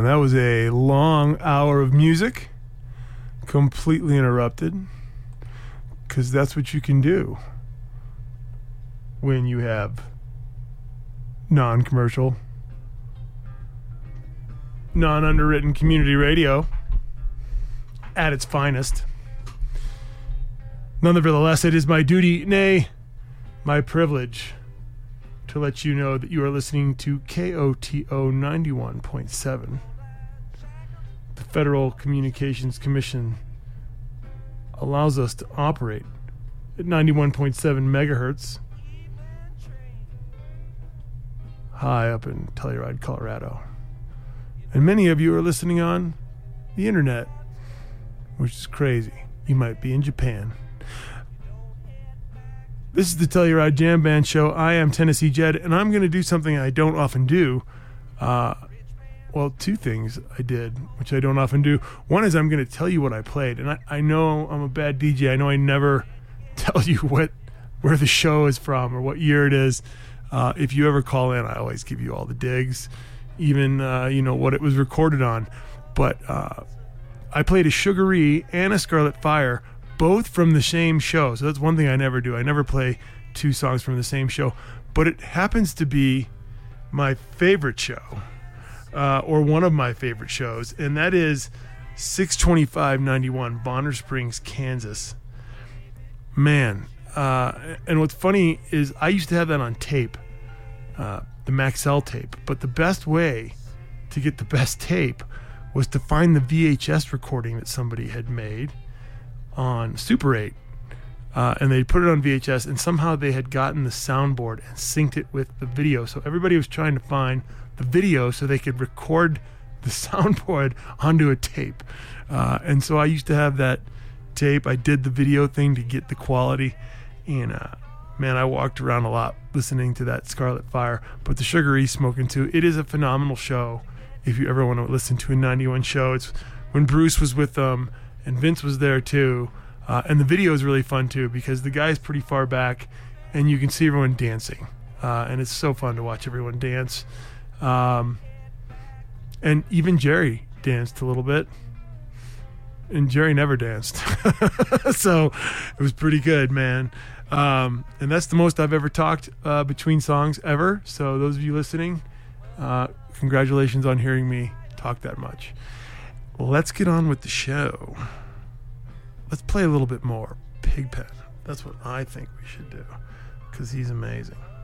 that was a long hour of music, completely interrupted, because that's what you can do when you have non-commercial, non-underwritten community radio at its finest. Nonetheless, it is my duty, nay, my privilege, to let you know that you are listening to KOTO 91.7. The Federal Communications Commission allows us to operate at 91.7 megahertz high up in Telluride, Colorado. And many of you are listening on the internet, which is crazy. You might be in Japan. This is the Telluride Jam Band Show. I am Tennessee Jed, and I'm going to do something I don't often do. Well, two things I did, which I don't often do. One is I'm going to tell you what I played, and I know I'm a bad DJ. I know I never tell you where the show is from or what year it is. If you ever call in, I always give you all the digs, even what it was recorded on. But I played a Sugaree and a Scarlet Fire, both from the same show. So that's one thing I never do. I never play two songs from the same show. But it happens to be my favorite show, or one of my favorite shows, and that is 62591, Bonner Springs, Kansas. Man, and what's funny is I used to have that on tape, the Maxell tape. But the best way to get the best tape was to find the VHS recording that somebody had made on Super 8, and they put it on VHS, and somehow they had gotten the soundboard and synced it with the video. So everybody was trying to find the video so they could record the soundboard onto a tape. And so I used to have that tape. I did the video thing to get the quality, and man, I walked around a lot listening to that Scarlet Fire. But the Sugaree Smoking Too, it is a phenomenal show. If you ever want to listen to a 91 show, it's when Bruce was with them, and Vince was there too. And the video is really fun too, because the guy's pretty far back and you can see everyone dancing. And it's so fun to watch everyone dance. And even Jerry danced a little bit. And Jerry never danced. So it was pretty good, man. And that's the most I've ever talked between songs ever. So those of you listening, congratulations on hearing me talk that much. Let's get on with the show. Let's play a little bit more Pigpen. That's what I think we should do, because he's amazing.